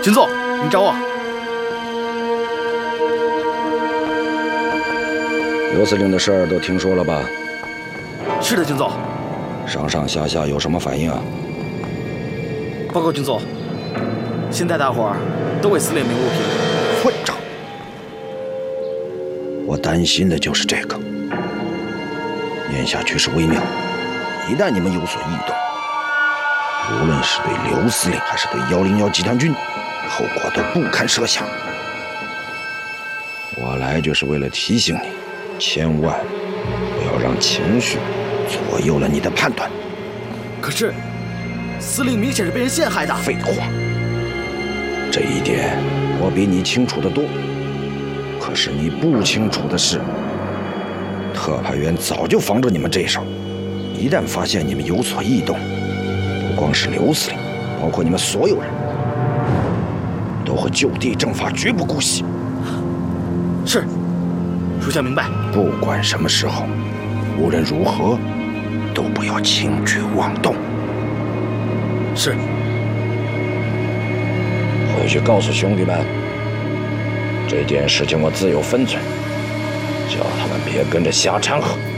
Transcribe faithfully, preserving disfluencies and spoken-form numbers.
军座，你找我。 刘司令的事儿都听说了吧？ 是的，军座。 上上下下有什么反应啊？ 报告军座，现在大伙儿都为司令鸣不平。 混账！我担心的就是这个。眼下局势微妙，一旦你们有所异动，无论是对刘司令还是对幺零幺集团军，后果都不堪设想。我来就是为了提醒你，千万不要让情绪左右了你的判断。 可是，司令明显是被人陷害的。 废话，这一点我比你清楚得多。可是你不清楚的是，特派员早就防着你们这一手，一旦发现你们有所异动，不光是刘司令，包括你们所有人，都会就地正法，绝不姑息。 是，属下明白。 不管什么时候，无论如何，都不要轻举妄动。 是。 回去告诉兄弟们，这件事情我自有分寸，叫他们别跟着瞎掺和。